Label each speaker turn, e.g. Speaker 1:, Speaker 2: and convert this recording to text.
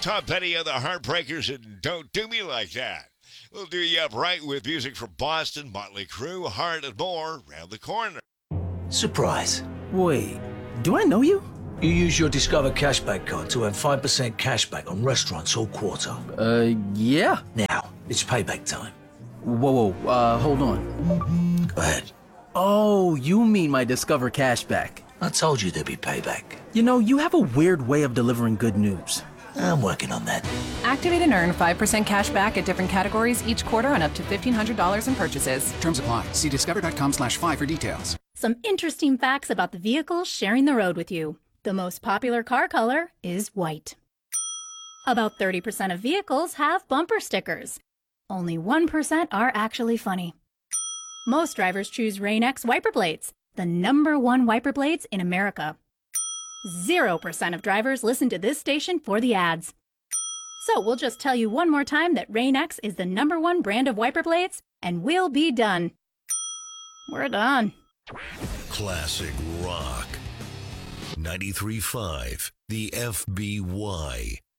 Speaker 1: Tom Petty of the Heartbreakers and Don't Do Me Like That. We'll do you up right with music from Boston, Motley Crue, Heart and more, round the corner.
Speaker 2: Surprise.
Speaker 3: Wait, do I know you?
Speaker 2: You use your Discover cashback card to earn 5% cashback on restaurants all quarter.
Speaker 3: Yeah.
Speaker 2: Now, it's payback time.
Speaker 3: Whoa, hold on.
Speaker 2: Go ahead.
Speaker 3: Oh, you mean my Discover cashback.
Speaker 2: I told you there'd be payback.
Speaker 3: You know, you have a weird way of delivering good news.
Speaker 2: I'm working on that.
Speaker 4: Activate and earn 5% cash back at different categories each quarter on up to $1,500 in purchases.
Speaker 5: Terms apply. See discover.com/5 for details.
Speaker 6: Some interesting facts about the vehicles sharing the road with you. The most popular car color is white. About 30% of vehicles have bumper stickers. Only 1% are actually funny. Most drivers choose Rain-X wiper blades, the #1 wiper blades in America. 0% of drivers listen to this station for the ads. So we'll just tell you one more time that Rain-X is the #1 brand of wiper blades, and we'll be done. We're done.
Speaker 7: Classic rock. 93.5 The FBY.